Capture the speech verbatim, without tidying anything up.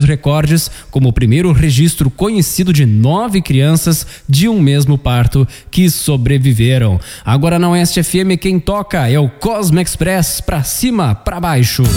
recordes como o primeiro registro conhecido de nove crianças de um mesmo parto que sobreviveram. Agora na Oeste F M quem toca é o Cosmo Express, pra cima, pra baixo.